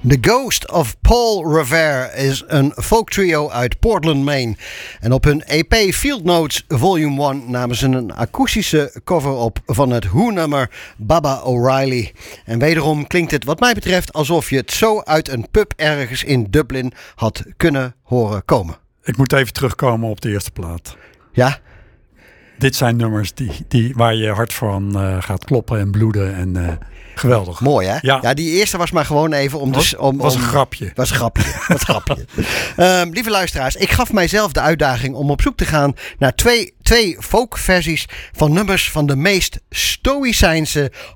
The Ghost of Paul Revere is een folktrio uit Portland, Maine. En op hun EP Field Notes Volume 1 namen ze een akoestische cover op van het Who-nummer Baba O'Reilly. En wederom klinkt het wat mij betreft alsof je het zo uit een pub ergens in Dublin had kunnen horen komen. Ik moet even terugkomen op de eerste plaat. Ja? Dit zijn nummers waar je hart van gaat kloppen en bloeden en... geweldig. Mooi, hè? Ja. Ja, die eerste was maar gewoon even om... Was een grapje. Was een grapje. Lieve luisteraars, ik gaf mijzelf de uitdaging om op zoek te gaan naar twee folkversies van nummers van de meest stoïcijnse,